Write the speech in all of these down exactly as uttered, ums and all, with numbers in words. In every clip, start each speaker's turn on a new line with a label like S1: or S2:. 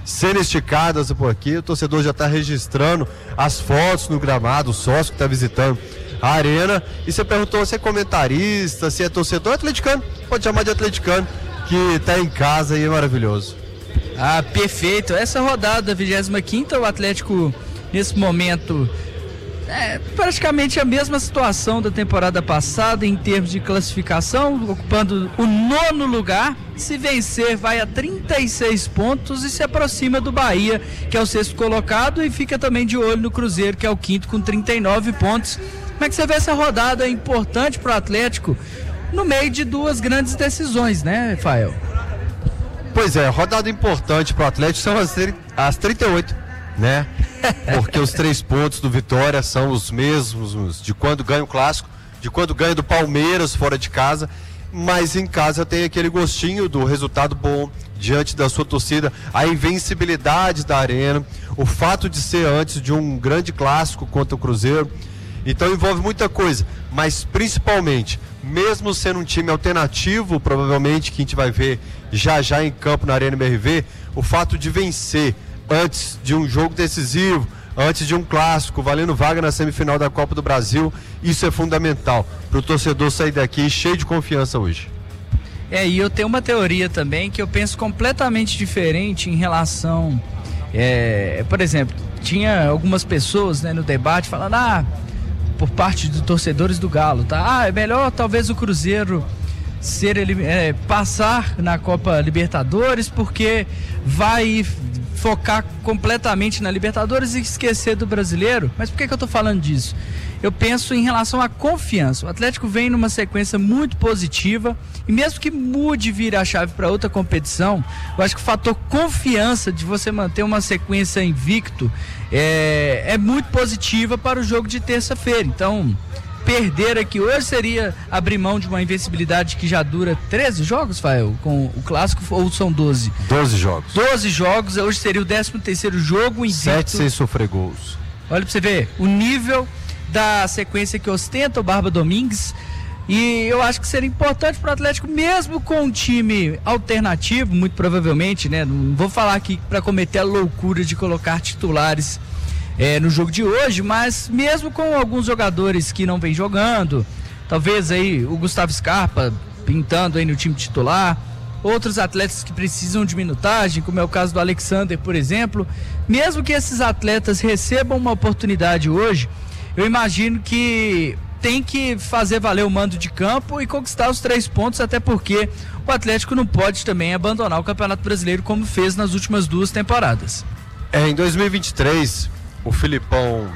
S1: sendo esticadas por aqui. O torcedor já está registrando as fotos no gramado, o sócio que está visitando a arena. E você perguntou se é comentarista, se é torcedor, é atleticano, pode chamar de atleticano, que está em casa e é maravilhoso.
S2: Ah, perfeito. Essa rodada, vigésima quinta, o Atlético nesse momento é praticamente a mesma situação da temporada passada em termos de classificação, ocupando o nono lugar. Se vencer, vai a trinta e seis pontos e se aproxima do Bahia, que é o sexto colocado, e fica também de olho no Cruzeiro, que é o quinto, com trinta e nove pontos. Como é que você vê essa rodada importante para o Atlético no meio de duas grandes decisões, né, Rafael?
S1: Pois é, rodada importante para o Atlético são as, as trinta e oito, né? Porque os três pontos do Vitória são os mesmos de quando ganha o Clássico, de quando ganha do Palmeiras fora de casa, mas em casa tem aquele gostinho do resultado bom diante da sua torcida, a invencibilidade da arena, o fato de ser antes de um grande clássico contra o Cruzeiro. Então envolve muita coisa, mas principalmente, mesmo sendo um time alternativo, provavelmente que a gente vai ver já já em campo na Arena M R V, o fato de vencer antes de um jogo decisivo, antes de um clássico, valendo vaga na semifinal da Copa do Brasil, isso é fundamental para o torcedor sair daqui cheio de confiança hoje.
S2: É, e eu tenho uma teoria também que eu penso completamente diferente em relação, é, por exemplo, tinha algumas pessoas, né, no debate falando, ah, por parte dos torcedores do Galo, tá? Ah, é melhor talvez o Cruzeiro ser, é, passar na Copa Libertadores porque vai focar completamente na Libertadores e esquecer do brasileiro. Mas por que que eu tô falando disso? Eu penso em relação à confiança. O Atlético vem numa sequência muito positiva e mesmo que mude vir a chave para outra competição, eu acho que o fator confiança de você manter uma sequência invicto é, é muito positiva para o jogo de terça-feira. Então, perder aqui hoje seria abrir mão de uma invencibilidade que já dura treze jogos, Fael, com o Clássico, ou são doze?
S1: doze jogos.
S2: doze jogos, hoje seria o décimo terceiro jogo invicto.
S1: sete sem sofrer gols.
S2: Olha pra você ver, o nível da sequência que ostenta o Barba Domingues, e eu acho que seria importante para o Atlético, mesmo com um time alternativo, muito provavelmente, né? Não vou falar aqui para cometer a loucura de colocar titulares É, no jogo de hoje, mas mesmo com alguns jogadores que não vem jogando, talvez aí o Gustavo Scarpa pintando aí no time titular, outros atletas que precisam de minutagem, como é o caso do Alexander, por exemplo, mesmo que esses atletas recebam uma oportunidade hoje, eu imagino que tem que fazer valer o mando de campo e conquistar os três pontos, até porque o Atlético não pode também abandonar o Campeonato Brasileiro como fez nas últimas duas temporadas.
S1: É, em dois mil e vinte e três, o Filipão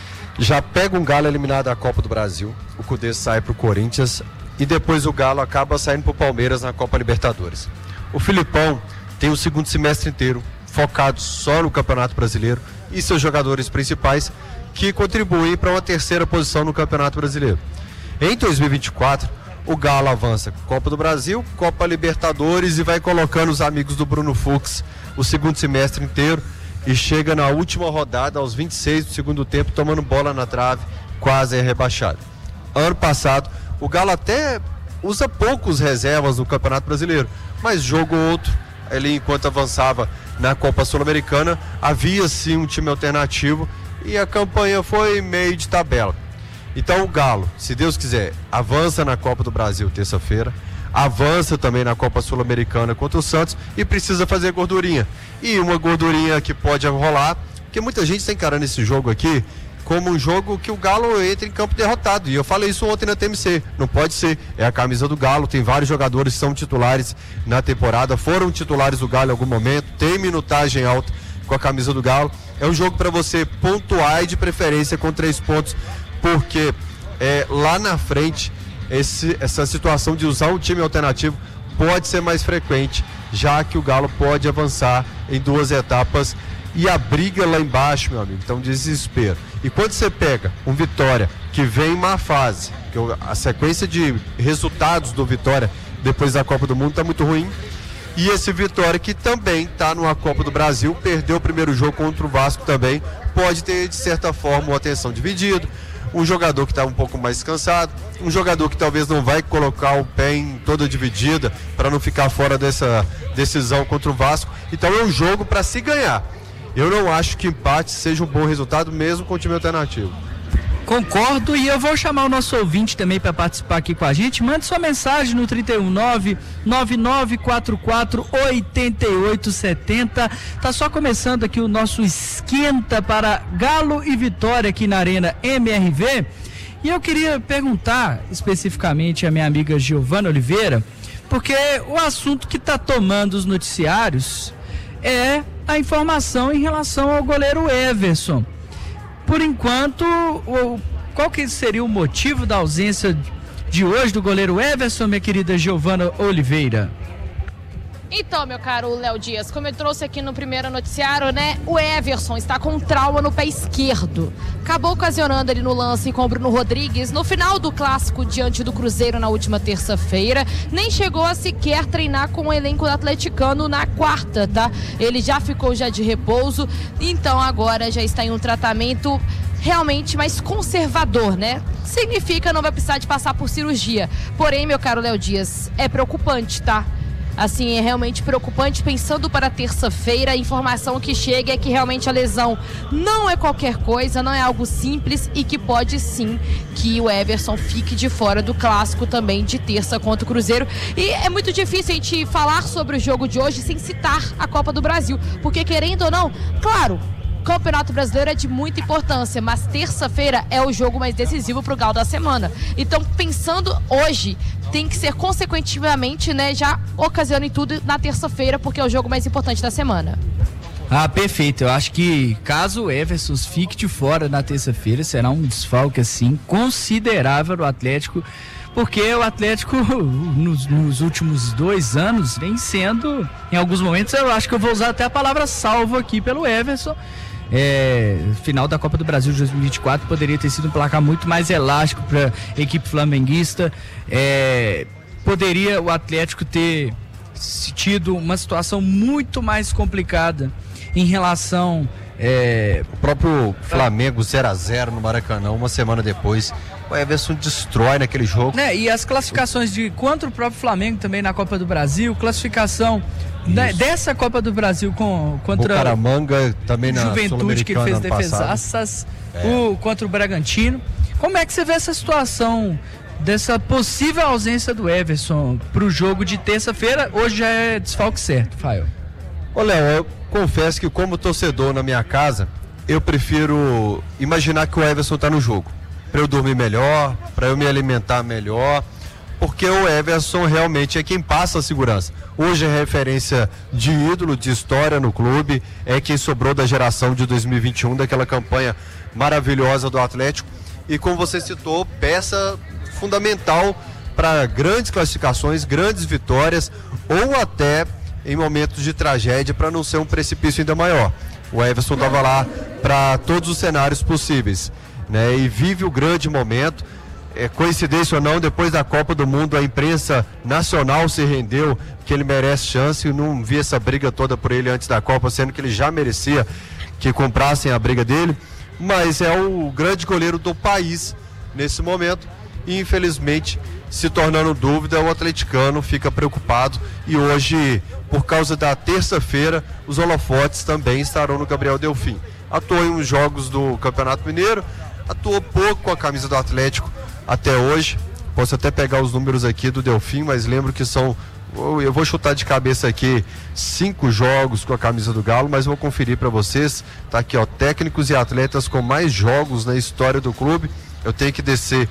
S1: já pega um Galo eliminado da Copa do Brasil, o Cudê sai para o Corinthians e depois o Galo acaba saindo para o Palmeiras na Copa Libertadores. O Filipão tem o segundo semestre inteiro focado só no Campeonato Brasileiro e seus jogadores principais que contribuem para uma terceira posição no Campeonato Brasileiro. Em dois mil e vinte e quatro, o Galo avança Copa do Brasil, Copa Libertadores e vai colocando os amigos do Bruno Fux o segundo semestre inteiro e chega na última rodada, aos vinte e seis do segundo tempo, tomando bola na trave, quase é rebaixado. Ano passado, o Galo até usa poucos reservas no Campeonato Brasileiro, mas jogo ou outro, ali enquanto avançava na Copa Sul-Americana, havia sim um time alternativo e a campanha foi meio de tabela. Então o Galo, se Deus quiser, avança na Copa do Brasil terça-feira, avança também na Copa Sul-Americana contra o Santos e precisa fazer gordurinha. E uma gordurinha que pode rolar, porque muita gente está encarando esse jogo aqui como um jogo que o Galo entra em campo derrotado. E eu falei isso ontem na T M C. Não pode ser. É a camisa do Galo, tem vários jogadores que são titulares na temporada, foram titulares do Galo em algum momento, tem minutagem alta com a camisa do Galo. É um jogo para você pontuar e de preferência com três pontos, porque é, lá na frente esse, essa situação de usar um time alternativo pode ser mais frequente, já que o Galo pode avançar em duas etapas e a briga lá embaixo, meu amigo, então desespero. E quando você pega um Vitória que vem em má fase, que a sequência de resultados do Vitória depois da Copa do Mundo está muito ruim, e esse Vitória que também está numa Copa do Brasil, perdeu o primeiro jogo contra o Vasco também, pode ter de certa forma uma atenção dividida, um jogador que está um pouco mais cansado, um jogador que talvez não vai colocar o pé em toda dividida para não ficar fora dessa decisão contra o Vasco. Então é um jogo para se ganhar. Eu não acho que empate seja um bom resultado mesmo com o time alternativo.
S2: Concordo, e eu vou chamar o nosso ouvinte também para participar aqui com a gente. Mande sua mensagem no trinta e um, nove nove nove quatro quatro oito oito sete zero. Tá só começando aqui o nosso esquenta para Galo e Vitória aqui na Arena M R V. E eu queria perguntar especificamente à minha amiga Giovana Oliveira, porque o assunto que está tomando os noticiários é a informação em relação ao goleiro Everson. Por enquanto, o, qual que seria o motivo da ausência de hoje do goleiro Everson, minha querida Giovana Oliveira?
S3: Então, meu caro Léo Dias, como eu trouxe aqui no primeiro noticiário, né, o Everson está com um trauma no pé esquerdo. Acabou ocasionando ali no lance com o Bruno Rodrigues no final do clássico diante do Cruzeiro na última terça-feira. Nem chegou a sequer treinar com o elenco do atleticano na quarta, tá? Ele já ficou já de repouso, então agora já está em um tratamento realmente mais conservador, né? Significa não vai precisar de passar por cirurgia. Porém, meu caro Léo Dias, é preocupante, tá? Assim, é realmente preocupante, pensando para terça-feira, a informação que chega é que realmente a lesão não é qualquer coisa, não é algo simples e que pode sim que o Everson fique de fora do clássico também de terça contra o Cruzeiro. E é muito difícil a gente falar sobre o jogo de hoje sem citar a Copa do Brasil, porque querendo ou não, claro, Campeonato Brasileiro é de muita importância, mas terça-feira é o jogo mais decisivo para o Galo da semana. Então, pensando hoje, tem que ser consequentemente, né, já ocasionando em tudo na terça-feira, porque é o jogo mais importante da semana.
S2: Ah, perfeito. Eu acho que caso o Everson fique de fora na terça-feira, será um desfalque, assim, considerável do Atlético, porque o Atlético, nos, nos últimos dois anos, vem sendo, em alguns momentos, eu acho que eu vou usar até a palavra salvo aqui pelo Everson. É, final da Copa do Brasil de dois mil e vinte e quatro poderia ter sido um placar muito mais elástico para a equipe flamenguista. É, poderia o Atlético ter tido uma situação muito mais complicada em relação... É,
S1: o próprio Flamengo zero a zero no Maracanã, uma semana depois, o Everson destrói naquele jogo,
S2: né? E as classificações de contra o próprio Flamengo também na Copa do Brasil, classificação né, dessa Copa do Brasil com, contra
S1: o Bucaramanga, também na
S2: Juventude, que ele fez defesaças, é. o, contra o Bragantino. Como é que você vê essa situação dessa possível ausência do Everson para o jogo de terça-feira? Hoje já é desfalque certo, Fael.
S1: Ô Léo, eu confesso que como torcedor na minha casa, eu prefiro imaginar que o Everson está no jogo, para eu dormir melhor, para eu me alimentar melhor, porque o Everson realmente é quem passa a segurança. Hoje é referência de ídolo, de história no clube, é quem sobrou da geração de dois mil e vinte e um, daquela campanha maravilhosa do Atlético, e como você citou, peça fundamental para grandes classificações, grandes vitórias, ou até em momentos de tragédia, para não ser um precipício ainda maior. O Everson estava lá para todos os cenários possíveis, né? E vive o grande momento. É, coincidência ou não, depois da Copa do Mundo, a imprensa nacional se rendeu, que ele merece chance. Eu não vi essa briga toda por ele antes da Copa, sendo que ele já merecia que comprassem a briga dele. Mas é o grande goleiro do país nesse momento. E infelizmente, se tornando dúvida, o atleticano fica preocupado. E hoje, por causa da terça-feira, os holofotes também estarão no Gabriel Delfim. Atuou em uns jogos do Campeonato Mineiro, atuou pouco com a camisa do Atlético até hoje. Posso até pegar os números aqui do Delfim, mas lembro que são, eu vou chutar de cabeça aqui, cinco jogos com a camisa do Galo, mas vou conferir para vocês. Tá aqui, ó, técnicos e atletas com mais jogos na história do clube. Eu tenho que descer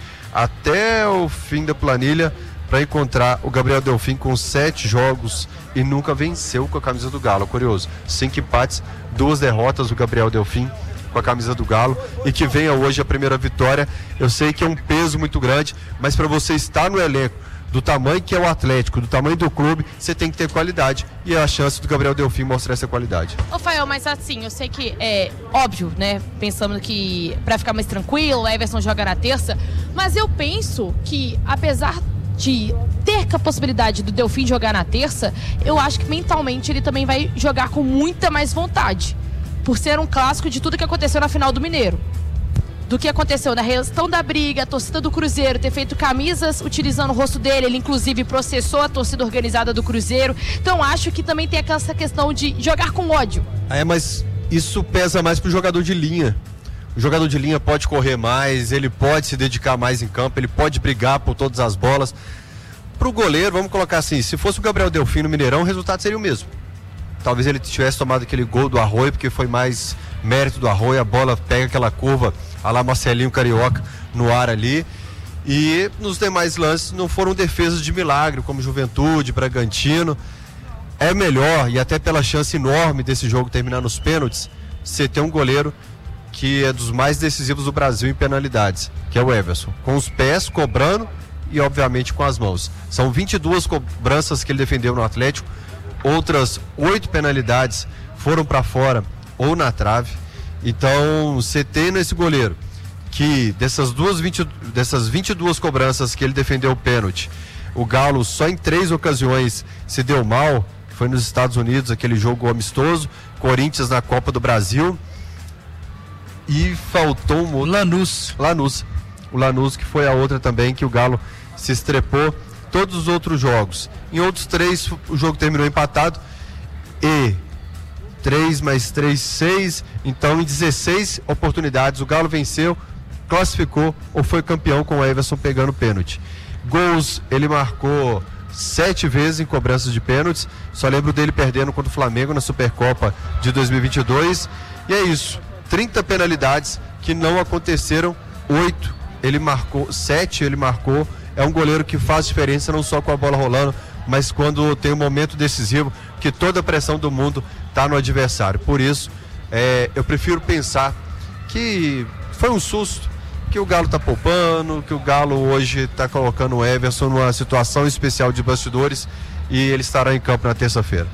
S1: até o fim da planilha para encontrar o Gabriel Delfim com sete jogos e nunca venceu com a camisa do Galo. Curioso, cinco empates, duas derrotas, o Gabriel Delfim com a camisa do Galo, e que venha hoje a primeira vitória. Eu sei que é um peso muito grande, mas para você estar no elenco do tamanho que é o Atlético, do tamanho do clube, você tem que ter qualidade, e é a chance do Gabriel Delfim mostrar essa qualidade.
S3: Ô Fael, mas assim, eu sei que é óbvio, né, pensando que para ficar mais tranquilo, o Everson joga na terça, mas eu penso que apesar de ter a possibilidade do Delfim jogar na terça, eu acho que mentalmente ele também vai jogar com muita mais vontade, por ser um clássico de tudo que aconteceu na final do Mineiro. do que aconteceu na questão da briga, a torcida do Cruzeiro ter feito camisas utilizando o rosto dele, ele inclusive processou a torcida organizada do Cruzeiro. Então acho que também tem essa questão de jogar com ódio.
S1: É, mas isso pesa mais pro jogador de linha. O jogador de linha pode correr mais, ele pode se dedicar mais em campo, ele pode brigar por todas as bolas. Pro goleiro, vamos colocar assim, se fosse o Gabriel Delfim no Mineirão, o resultado seria o mesmo. Talvez ele tivesse tomado aquele gol do Arroio, porque foi mais mérito do Arroio, a bola pega aquela curva a lá Marcelinho Carioca no ar ali, e nos demais lances não foram defesas de milagre, como Juventude, Bragantino. É melhor, e até pela chance enorme desse jogo terminar nos pênaltis, você ter um goleiro que é dos mais decisivos do Brasil em penalidades, que é o Everson, com os pés cobrando e obviamente com as mãos. São vinte e duas cobranças que ele defendeu no Atlético, outras oito penalidades foram para fora ou na trave. Então, você tendo esse goleiro que dessas, duas, vinte, dessas vinte e duas cobranças que ele defendeu o pênalti, o Galo só em três ocasiões se deu mal, foi nos Estados Unidos, aquele jogo amistoso, Corinthians na Copa do Brasil, e faltou um outro...
S2: Lanús.
S1: Lanús. O Lanús, que foi a outra também que o Galo se estrepou. Todos os outros jogos. Em outros três, o jogo terminou empatado. E três mais três, seis. Então, em dezesseis oportunidades, o Galo venceu, classificou ou foi campeão com o Everson pegando pênalti. Gols, ele marcou sete vezes em cobranças de pênaltis. Só lembro dele perdendo contra o Flamengo na Supercopa de dois mil e vinte e dois. E é isso. trinta penalidades que não aconteceram. Oito ele marcou, sete ele marcou. É um goleiro que faz diferença não só com a bola rolando, mas quando tem um momento decisivo que toda a pressão do mundo está no adversário. Por isso, é, eu prefiro pensar que foi um susto, que o Galo está poupando, que o Galo hoje está colocando o Everson numa situação especial de bastidores e ele estará em campo na terça-feira.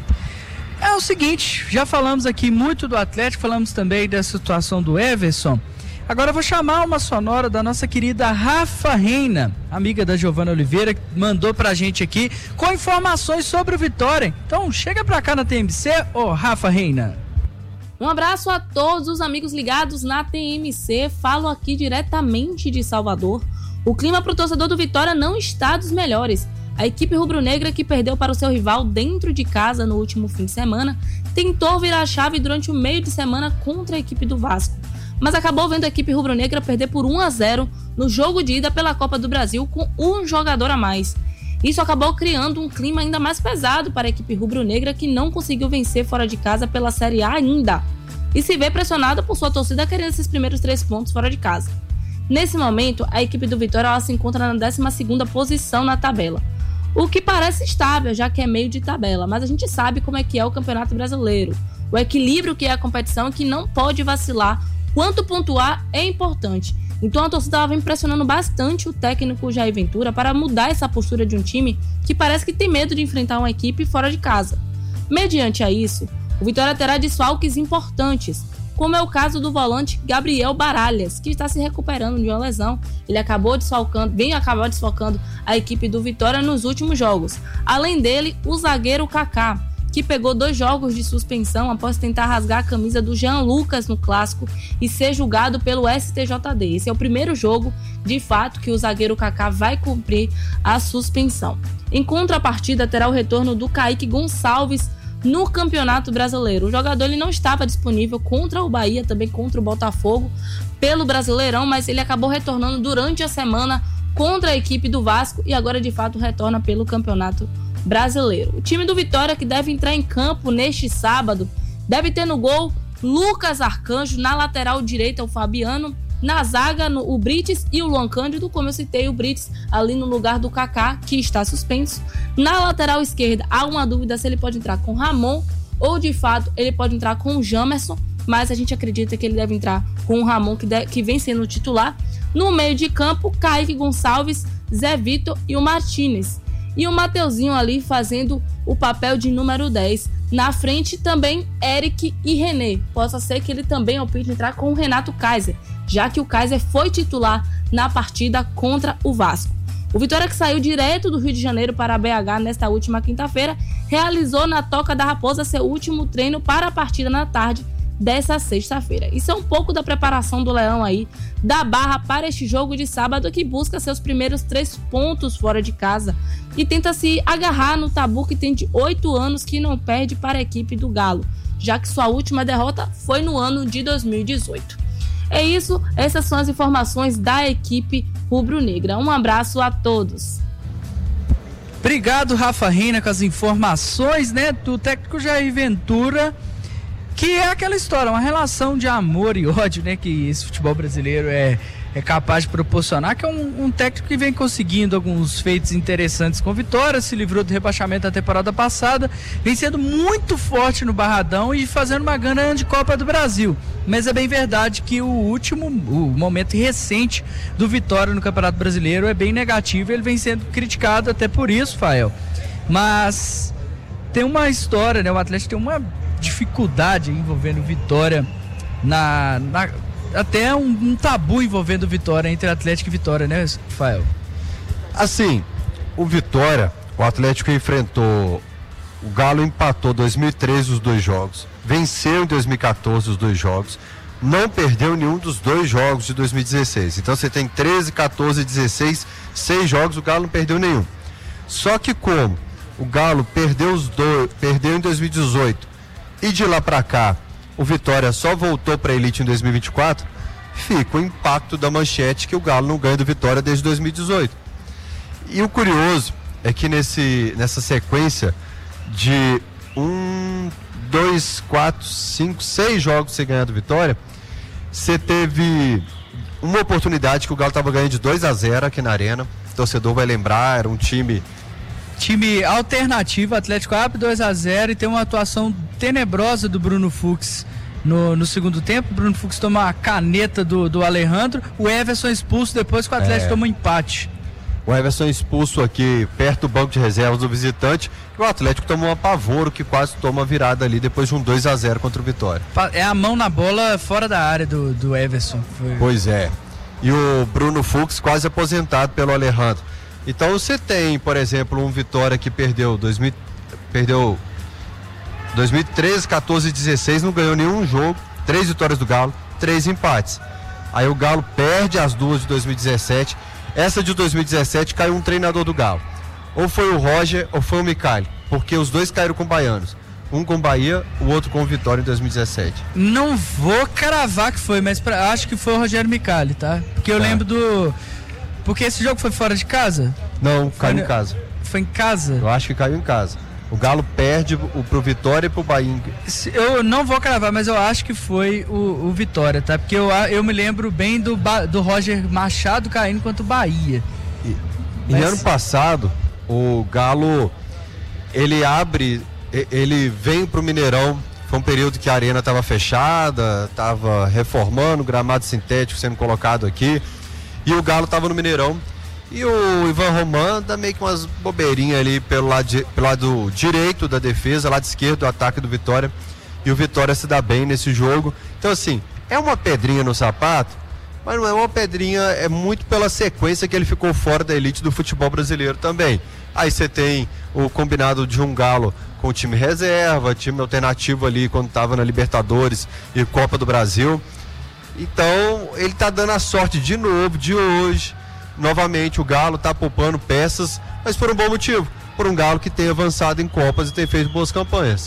S2: É o seguinte, já falamos aqui muito do Atlético, falamos também da situação do Everson. Agora eu vou chamar uma sonora da nossa querida Rafa Reina, amiga da Giovana Oliveira, que mandou pra gente aqui com informações sobre o Vitória. Então chega pra cá na T M C, ô Rafa Reina.
S4: Um abraço a todos os amigos ligados na T M C, falo aqui diretamente de Salvador. O clima pro torcedor do Vitória não está dos melhores. A equipe rubro-negra, que perdeu para o seu rival dentro de casa no último fim de semana, tentou virar a chave durante o meio de semana contra a equipe do Vasco, mas acabou vendo a equipe rubro-negra perder por um a zero no jogo de ida pela Copa do Brasil com um jogador a mais. Isso acabou criando um clima ainda mais pesado para a equipe rubro-negra, que não conseguiu vencer fora de casa pela Série A ainda, e se vê pressionada por sua torcida querendo esses primeiros três pontos fora de casa. Nesse momento, a equipe do Vitória ela se encontra na décima segunda posição na tabela, o que parece estável, já que é meio de tabela, mas a gente sabe como é que é o Campeonato Brasileiro. O equilíbrio que é a competição é que não pode vacilar, quanto pontuar é importante. Então a torcida ela vem pressionando bastante o técnico Jair Ventura para mudar essa postura de um time que parece que tem medo de enfrentar uma equipe fora de casa. Mediante a isso, o Vitória terá desfalques importantes, como é o caso do volante Gabriel Baralhas, que está se recuperando de uma lesão. Ele acabou desfalcando, bem acabou desfalcando a equipe do Vitória nos últimos jogos. Além dele, o zagueiro Kaká, que pegou dois jogos de suspensão após tentar rasgar a camisa do Jean Lucas no Clássico e ser julgado pelo S T J D. Esse é o primeiro jogo, de fato, que o zagueiro Kaká vai cumprir a suspensão. Em contrapartida, terá o retorno do Kaique Gonçalves no Campeonato Brasileiro. O jogador ele não estava disponível contra o Bahia, também contra o Botafogo, pelo Brasileirão, mas ele acabou retornando durante a semana contra a equipe do Vasco e agora de fato retorna pelo Campeonato Brasileiro. O time do Vitória, que deve entrar em campo neste sábado, deve ter no gol Lucas Arcanjo, na lateral direita o Fabiano, na zaga no, o Brites e o Luan Cândido, como eu citei, o Brites ali no lugar do Kaká, que está suspenso. Na lateral esquerda há uma dúvida se ele pode entrar com Ramon ou de fato ele pode entrar com o Jamerson, mas a gente acredita que ele deve entrar com o Ramon, que, de, que vem sendo titular. No meio de campo, Kaique Gonçalves, Zé Vitor e o Martínez. E o Mateuzinho ali fazendo o papel de número dez. Na frente também Eric e René. Possa ser que ele também opte entrar com o Renato Kaiser, já que o Kaiser foi titular na partida contra o Vasco. O Vitória, que saiu direto do Rio de Janeiro para B H nesta última quinta-feira, realizou na Toca da Raposa seu último treino para a partida na tarde dessa sexta-feira. Isso é um pouco da preparação do Leão aí, da Barra, para este jogo de sábado, que busca seus primeiros três pontos fora de casa e tenta se agarrar no tabu que tem de oito anos que não perde para a equipe do Galo, já que sua última derrota foi no ano de dois mil e dezoito. É isso, essas são as informações da equipe rubro-negra. Um abraço a todos.
S2: Obrigado, Rafa Reina, com as informações, né, do técnico Jair Ventura, que é aquela história, uma relação de amor e ódio, né, que esse futebol brasileiro é, é capaz de proporcionar, que é um, um técnico que vem conseguindo alguns feitos interessantes com Vitória, se livrou do rebaixamento da temporada passada, vem sendo muito forte no Barradão e fazendo uma grande Copa do Brasil. Mas é bem verdade que o último, o momento recente do Vitória no Campeonato Brasileiro é bem negativo, ele vem sendo criticado até por isso, Fael. Mas tem uma história, né, o Atlético tem uma dificuldade envolvendo Vitória, na, na, até um, um tabu envolvendo Vitória entre Atlético e Vitória, né, Fael?
S1: Assim, o Vitória, o Atlético enfrentou, o Galo empatou dois mil e treze os dois jogos, venceu em dois mil e quatorze os dois jogos, não perdeu nenhum dos dois jogos de dois mil e dezesseis. Então você tem treze, quatorze e dezesseis, seis jogos, o Galo não perdeu nenhum. Só que como o Galo perdeu os dois, perdeu em dois mil e dezoito e de lá pra cá o Vitória só voltou pra elite em dois mil e vinte e quatro, fica o impacto da manchete que o Galo não ganha do Vitória desde dois mil e dezoito. E o curioso é que nesse, nessa sequência de um, dois, quatro, cinco, seis jogos sem ganhar do Vitória, você teve uma oportunidade que o Galo estava ganhando de dois a zero aqui na Arena. O torcedor vai lembrar, era um time
S2: time alternativo, Atlético abre dois a zero e tem uma atuação tenebrosa do Bruno Fux no, no segundo tempo. O Bruno Fux toma a caneta do, do Alejandro, o Everson expulso depois que o Atlético é. toma um empate.
S1: O Everson expulso aqui perto do banco de reservas do visitante, e o Atlético tomou um apavoro que quase toma a virada ali depois de um dois a zero contra o Vitória.
S2: É a mão na bola fora da área do, do Everson. Foi...
S1: Pois é. E o Bruno Fux quase aposentado pelo Alejandro. Então você tem, por exemplo, um Vitória que perdeu, dois mil, perdeu dois mil e treze, quatorze e dezesseis, não ganhou nenhum jogo, três vitórias do Galo, três empates. Aí o Galo perde as duas de dois mil e dezessete. Essa de dois mil e dezessete caiu um treinador do Galo. Ou foi o Roger ou foi o Micali, porque os dois caíram com baianos. Um com Bahia, o outro com Vitória em dois mil e dezessete.
S2: Não vou cravar que foi, mas pra, acho que foi o Rogério Micali, tá? Porque eu tá. lembro do... Porque esse jogo foi fora de casa?
S1: Não, caiu em casa.
S2: Foi em casa?
S1: Eu acho que caiu em casa. O Galo perde o, pro Vitória e pro Bahia.
S2: Eu não vou cravar, mas eu acho que foi o, o Vitória, tá? Porque eu, eu me lembro bem do, do Roger Machado caindo contra o Bahia.
S1: E, mas... e ano passado, o Galo, ele abre, ele vem pro Mineirão. Foi um período que a arena estava fechada, estava reformando, gramado sintético sendo colocado aqui. E o Galo tava no Mineirão. E o Ivan Roman dá meio que umas bobeirinhas ali pelo lado, de, pelo lado direito da defesa, lado esquerdo do ataque do Vitória. E o Vitória se dá bem nesse jogo. Então, assim, é uma pedrinha no sapato, mas não é uma pedrinha, é muito pela sequência que ele ficou fora da elite do futebol brasileiro também. Aí você tem o combinado de um Galo com o time reserva, time alternativo ali quando tava na Libertadores e Copa do Brasil. Então, ele tá dando a sorte de novo, de hoje. Novamente, o Galo tá poupando peças, mas por um bom motivo. Por um Galo que tem avançado em Copas e tem feito boas campanhas.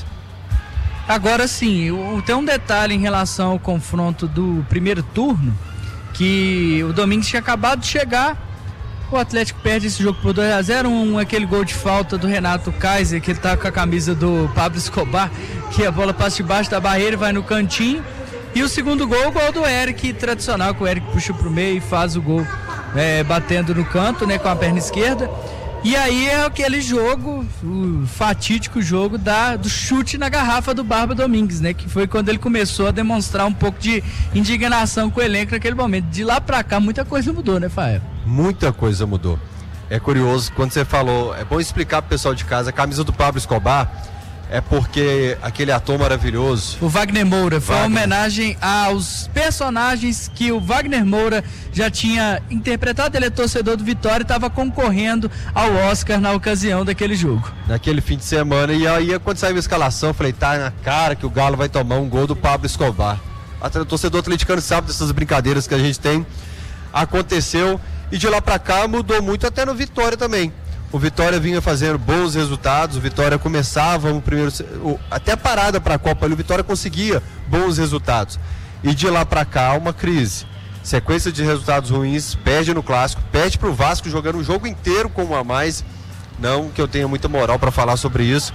S2: Agora sim, o, tem um detalhe em relação ao confronto do primeiro turno, que o Domingos tinha acabado de chegar. O Atlético perde esse jogo por dois a zero, um, aquele gol de falta do Renato Kaiser, que ele tá com a camisa do Pablo Escobar, que a bola passa debaixo da barreira e vai no cantinho. E o segundo gol, o gol do Eric, tradicional, que o Eric puxa pro meio e faz o gol é, batendo no canto, né, com a perna esquerda. E aí é aquele jogo, o fatídico jogo da, do chute na garrafa do Barba Domingues, né, que foi quando ele começou a demonstrar um pouco de indignação com o elenco naquele momento. De lá pra cá, muita coisa mudou, né, Fael?
S1: Muita coisa mudou. É curioso, quando você falou, é bom explicar pro pessoal de casa, a camisa do Pablo Escobar é porque aquele ator maravilhoso...
S2: O Wagner Moura, foi
S1: Wagner.
S2: uma homenagem aos personagens que o Wagner Moura já tinha interpretado. Ele é torcedor do Vitória e estava concorrendo ao Oscar na ocasião daquele jogo.
S1: Naquele fim de semana, e aí quando saiu a escalação, eu falei, tá na cara que o Galo vai tomar um gol do Pablo Escobar. O torcedor atleticano sabe dessas brincadeiras que a gente tem. Aconteceu, e de lá pra cá mudou muito até no Vitória também. O Vitória vinha fazendo bons resultados, o Vitória começava o primeiro, o, até a parada para a Copa, o Vitória conseguia bons resultados. E de lá para cá, uma crise. Sequência de resultados ruins, perde no Clássico, perde para o Vasco jogando o jogo inteiro com um a mais. Não que eu tenha muita moral para falar sobre isso,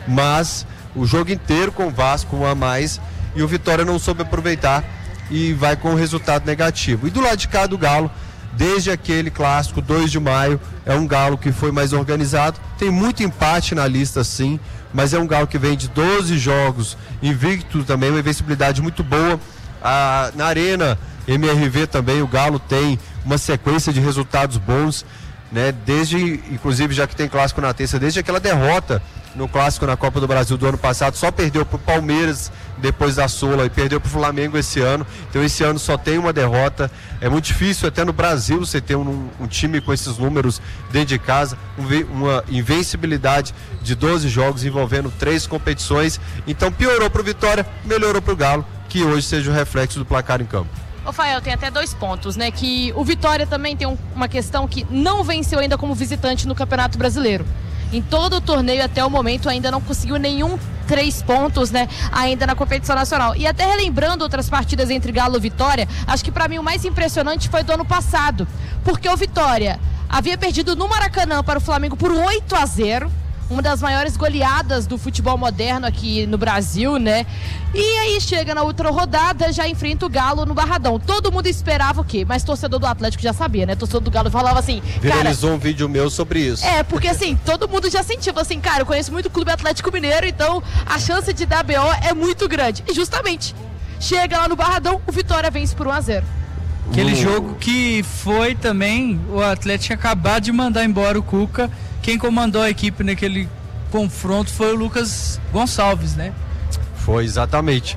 S1: mas o jogo inteiro com o Vasco, um a mais, e o Vitória não soube aproveitar e vai com um resultado negativo. E do lado de cá do Galo, desde aquele clássico, dois de maio, é um Galo que foi mais organizado, tem muito empate na lista sim, mas é um Galo que vem de doze jogos, invicto também, uma invencibilidade muito boa. Ah, na Arena M R V também o Galo tem uma sequência de resultados bons, né? Desde, inclusive já que tem clássico na terça, desde aquela derrota no clássico na Copa do Brasil do ano passado, só perdeu para o Palmeiras depois da Sula e perdeu para o Flamengo esse ano. Então esse ano só tem uma derrota. É muito difícil até no Brasil você ter um, um time com esses números dentro de casa, um, uma invencibilidade de doze jogos envolvendo três competições. Então piorou para o Vitória, melhorou para o Galo, que hoje seja o reflexo do placar em campo.
S3: Ô Fael, tem até dois pontos, né? Que o Vitória também tem um, uma questão que não venceu ainda como visitante no Campeonato Brasileiro. Em todo o torneio até o momento ainda não conseguiu nenhum três pontos, né? Ainda na competição nacional. E até relembrando outras partidas entre Galo e Vitória, acho que pra mim o mais impressionante foi do ano passado. Porque o Vitória havia perdido no Maracanã para o Flamengo por oito a zero. Uma das maiores goleadas do futebol moderno aqui no Brasil, né? E aí chega na outra rodada, já enfrenta o Galo no Barradão. Todo mundo esperava o quê? Mas torcedor do Atlético já sabia, né? Torcedor do Galo falava assim...
S1: Viralizou
S3: cara,
S1: um vídeo meu sobre isso.
S3: É, porque assim, todo mundo já sentiu, assim, cara, eu conheço muito o Clube Atlético Mineiro, então a chance de dar B O é muito grande. E justamente, chega lá no Barradão, o Vitória vence por um a zero.
S2: Aquele
S1: Uh.
S2: jogo que foi também, o Atlético tinha acabado de mandar embora o Cuca. Quem comandou a equipe naquele confronto foi o Lucas Gonçalves, né?
S1: Foi, exatamente.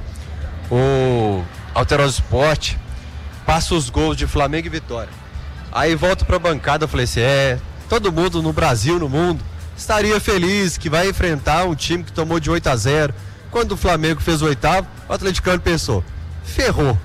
S1: O Alterosa Sport passa os gols de Flamengo e Vitória. Aí volta pra bancada, eu falei assim, é, todo mundo no Brasil, no mundo, estaria feliz que vai enfrentar um time que tomou de oito a zero. Quando o Flamengo fez o oitavo, o atleticano pensou, ferrou.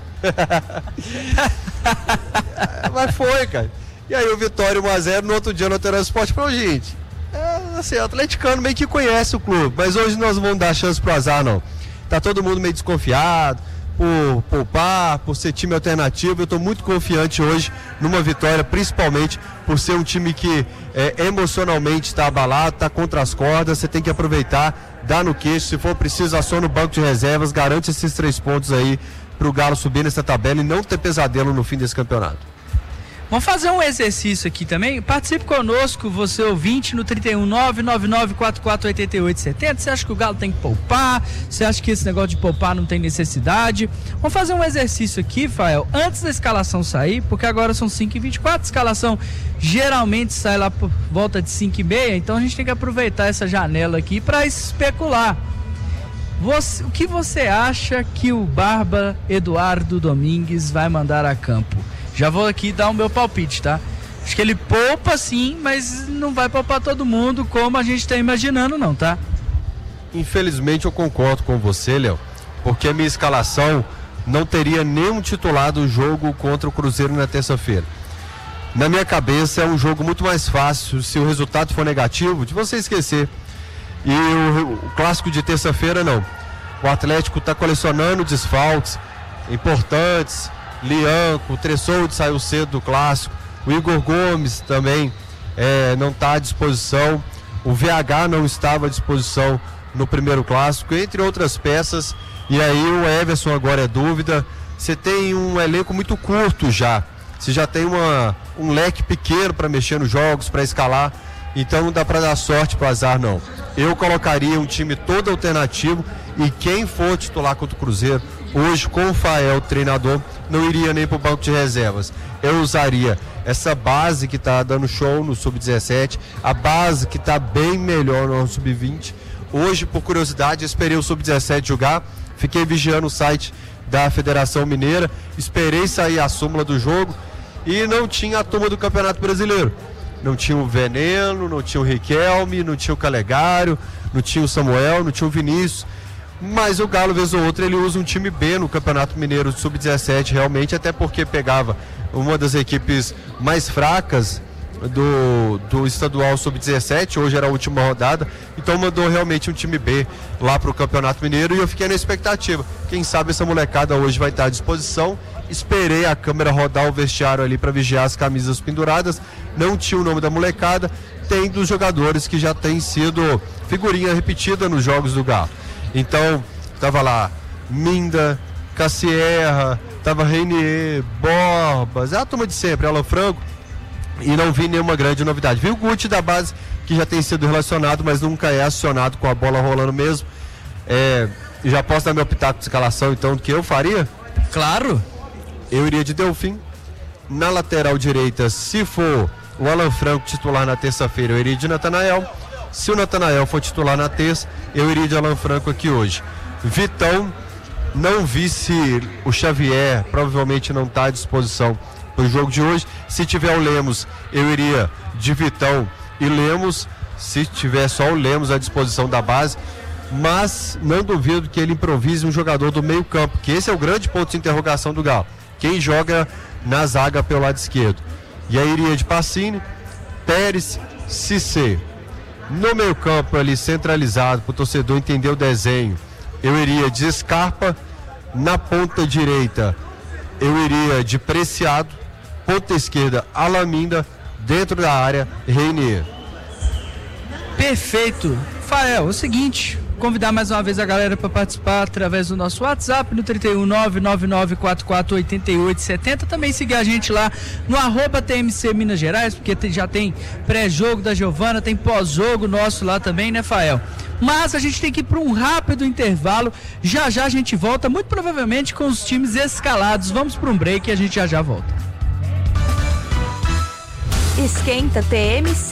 S1: Mas foi, cara. E aí o Vitória um a zero, no outro dia no Alterosa Sport falou, gente, é, assim, o atleticano meio que conhece o clube, mas hoje nós não vamos dar chance pro azar, não. Tá todo mundo meio desconfiado por poupar, por ser time alternativo. Eu tô muito confiante hoje numa vitória, principalmente por ser um time que é, emocionalmente está abalado, tá contra as cordas. Você tem que aproveitar, dar no queixo, se for preciso, aciona o banco de reservas, garante esses três pontos aí pro Galo subir nessa tabela e não ter pesadelo no fim desse campeonato.
S2: Vamos fazer um exercício aqui também. Participe conosco, você ouvinte, no trinta e um, nove nove nove, quatro quatro oito oito sete zero. Você acha que o Galo tem que poupar? Você acha que esse negócio de poupar não tem necessidade? Vamos fazer um exercício aqui, Fael, antes da escalação sair, porque agora são cinco e vinte e quatro, a escalação geralmente sai lá por volta de cinco e meia, então a gente tem que aproveitar essa janela aqui para especular. Você, o que você acha que o Barba Eduardo Domingues vai mandar a campo? Já vou aqui dar o meu palpite, tá? Acho que ele poupa sim, mas não vai poupar todo mundo como a gente está imaginando não, tá?
S1: Infelizmente eu concordo com você, Léo, porque a minha escalação não teria nenhum titular do jogo contra o Cruzeiro na terça-feira. Na minha cabeça é um jogo muito mais fácil, se o resultado for negativo, de você esquecer. E o, o clássico de terça-feira não. O Atlético está colecionando desfalques importantes. Lianco, o Tressoldi saiu cedo do clássico, o Igor Gomes também é, não está à disposição, o V H não estava à disposição no primeiro clássico, entre outras peças. E aí o Everson agora é dúvida. Você tem um elenco muito curto já, você já tem uma, um leque pequeno para mexer nos jogos, para escalar, então não dá para dar sorte para o azar não. Eu colocaria um time todo alternativo e quem for titular contra o Cruzeiro hoje com o Fael, treinador, não iria nem para o banco de reservas. Eu usaria essa base que está dando show no sub dezessete, a base que está bem melhor no sub vinte, Hoje, por curiosidade, esperei o sub dezessete jogar, fiquei vigiando o site da Federação Mineira, esperei sair a súmula do jogo e não tinha a turma do Campeonato Brasileiro. Não tinha o Veneno, não tinha o Riquelme, não tinha o Calegário, não tinha o Samuel, não tinha o Vinícius. Mas o Galo, vez ou outra, ele usa um time B no Campeonato Mineiro sub dezessete, realmente, até porque pegava uma das equipes mais fracas do, do estadual sub dezessete, hoje era a última rodada, então mandou realmente um time B lá para o Campeonato Mineiro e eu fiquei na expectativa. Quem sabe essa molecada hoje vai estar à disposição. Esperei a câmera rodar o vestiário ali para vigiar as camisas penduradas, não tinha o nome da molecada, tem dos jogadores que já tem sido figurinha repetida nos jogos do Galo. Então, tava lá Minda, Cassierra, tava Reinier, Borbas, é a turma de sempre, Alan Franco, e não vi nenhuma grande novidade. Vi o Guti da base, que já tem sido relacionado, mas nunca é acionado com a bola rolando mesmo. É, já posso dar meu pitaco de escalação, então, do que eu faria?
S2: Claro.
S1: Eu iria de Delfim. Na lateral direita, se for o Alan Franco titular na terça-feira, eu iria de Natanael. Se o Natanael for titular na terça, eu iria de Alan Franco aqui hoje. Vitão, não vi se o Xavier provavelmente não está à disposição para o jogo de hoje. Se tiver o Lemos, eu iria de Vitão e Lemos. Se tiver só o Lemos à disposição da base, mas não duvido que ele improvise um jogador do meio campo, que esse é o grande ponto de interrogação do Galo. Quem joga na zaga pelo lado esquerdo? E aí iria de Pacini, Pérez, Cissé. No meio campo ali centralizado, para o torcedor entender o desenho, eu iria de Scarpa. Na ponta direita eu iria de Preciado. Ponta esquerda, Alaminda. Dentro da área, Reinier.
S2: Perfeito. Fael, é o seguinte, convidar mais uma vez a galera para participar através do nosso WhatsApp no trinta e um, nove nove nove quatro quatro oito oito sete zero. Também seguir a gente lá no arroba T M C Minas Gerais, porque tem, já tem pré-jogo da Giovana, tem pós-jogo nosso lá também, né, Fael? Mas a gente tem que ir para um rápido intervalo. Já já a gente volta, muito provavelmente com os times escalados. Vamos para um break e a gente já já volta.
S5: Esquenta T M C.